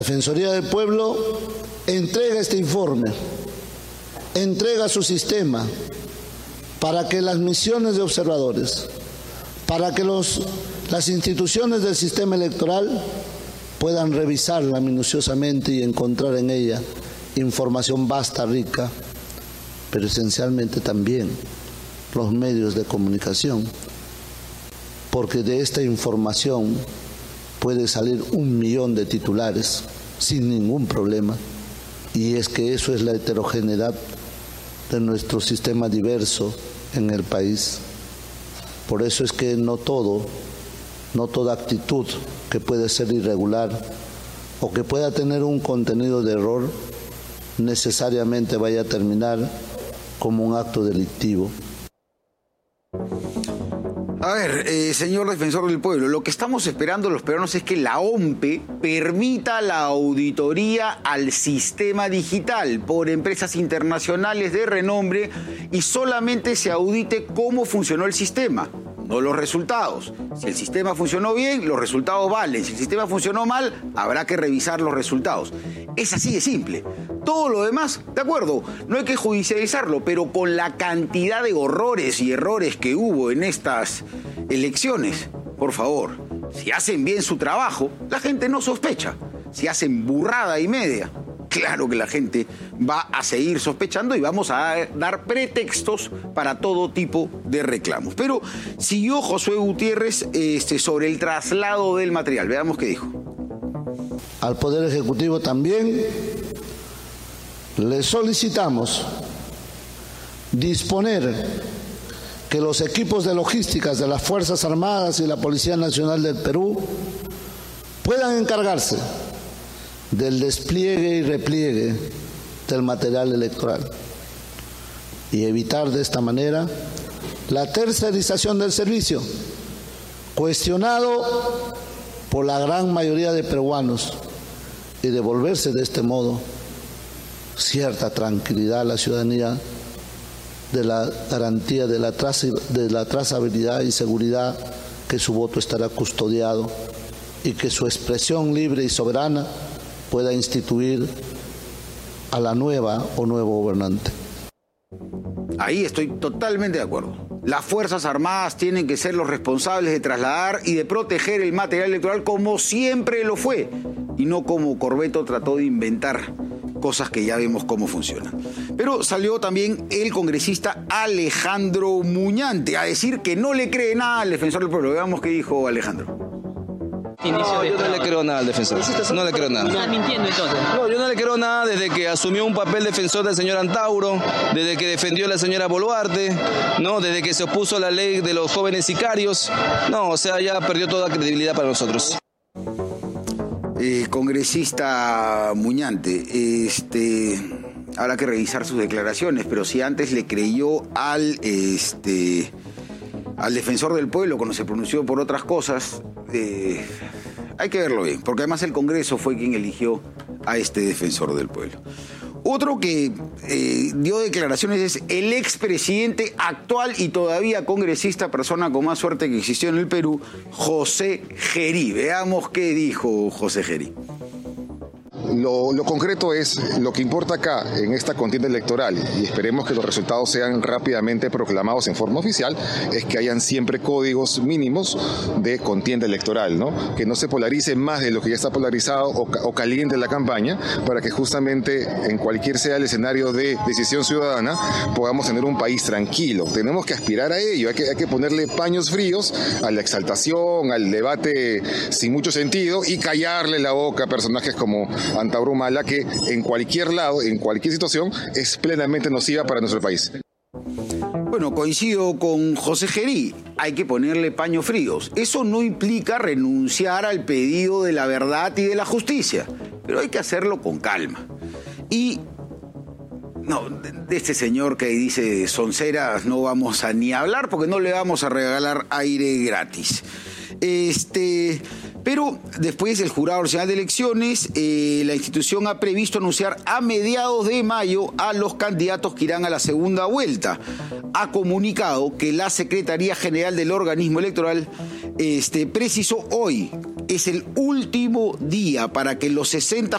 La Defensoría del Pueblo entrega este informe, entrega su sistema para que las misiones de observadores, para que las instituciones del sistema electoral puedan revisarla minuciosamente y encontrar en ella información vasta, rica, pero esencialmente también los medios de comunicación, porque de esta información puede salir 1 millón de titulares sin ningún problema, y es que eso es la heterogeneidad de nuestro sistema diverso en el país. Por eso es que no toda actitud que puede ser irregular o que pueda tener un contenido de error necesariamente vaya a terminar como un acto delictivo. A ver, señor defensor del pueblo, lo que estamos esperando los peruanos es que la OMPE permita la auditoría al sistema digital por empresas internacionales de renombre y solamente se audite cómo funcionó el sistema, no los resultados. Si el sistema funcionó bien, los resultados valen. Si el sistema funcionó mal, habrá que revisar los resultados. Es así de simple. Todo lo demás, de acuerdo, no hay que judicializarlo, pero con la cantidad de horrores y errores que hubo en estas elecciones, por favor, si hacen bien su trabajo, la gente no sospecha. Si hacen burrada y media, claro que la gente va a seguir sospechando y vamos a dar pretextos para todo tipo de reclamos. Pero siguió Josué Gutiérrez sobre el traslado del material. Veamos qué dijo. Al Poder Ejecutivo también le solicitamos disponer que los equipos de logísticas de las Fuerzas Armadas y la Policía Nacional del Perú puedan encargarse del despliegue y repliegue del material electoral y evitar de esta manera la tercerización del servicio, cuestionado por la gran mayoría de peruanos, y devolverse de este modo cierta tranquilidad a la ciudadanía de la garantía de la trazabilidad y seguridad que su voto estará custodiado y que su expresión libre y soberana pueda instituir a la nueva o nuevo gobernante. Ahí estoy totalmente de acuerdo. Las Fuerzas Armadas tienen que ser los responsables de trasladar y de proteger el material electoral como siempre lo fue, y no como Corbeto trató de inventar cosas que ya vemos cómo funcionan. Pero salió también el congresista Alejandro Muñante a decir que no le cree nada al defensor del pueblo. Veamos qué dijo Alejandro. No, yo no le creo nada al defensor. No le creo nada. ¿Está mintiendo entonces? No, yo no le creo nada desde que asumió un papel defensor del señor Antauro, desde que defendió a la señora Boluarte, ¿no? Desde que se opuso a la ley de los jóvenes sicarios. No, o sea, ya perdió toda credibilidad para nosotros. Congresista Muñante, habrá que revisar sus declaraciones, pero si antes le creyó al defensor del pueblo cuando se pronunció por otras cosas, hay que verlo bien, porque además el Congreso fue quien eligió a este defensor del pueblo. Otro que dio declaraciones es el expresidente actual y todavía congresista, persona con más suerte que existió en el Perú, José Gerí. Veamos qué dijo José Gerí. Lo concreto es, lo que importa acá en esta contienda electoral, y esperemos que los resultados sean rápidamente proclamados en forma oficial, es que hayan siempre códigos mínimos de contienda electoral, ¿no? Que no se polarice más de lo que ya está polarizado o caliente la campaña, para que justamente en cualquier sea el escenario de decisión ciudadana podamos tener un país tranquilo. Tenemos que aspirar a ello, hay que ponerle paños fríos a la exaltación, al debate sin mucho sentido y callarle la boca a personajes como Antauro Humala, que en cualquier lado, en cualquier situación, es plenamente nociva para nuestro país. Bueno, coincido con José Gerí, hay que ponerle paños fríos. Eso no implica renunciar al pedido de la verdad y de la justicia, pero hay que hacerlo con calma. Y no, de este señor que dice sonceras no vamos a ni hablar, porque no le vamos a regalar aire gratis. Pero después el Jurado Nacional de Elecciones, la institución ha previsto anunciar a mediados de mayo a los candidatos que irán a la segunda vuelta. Ha comunicado que la Secretaría General del organismo electoral precisó hoy, es el último día para que los 60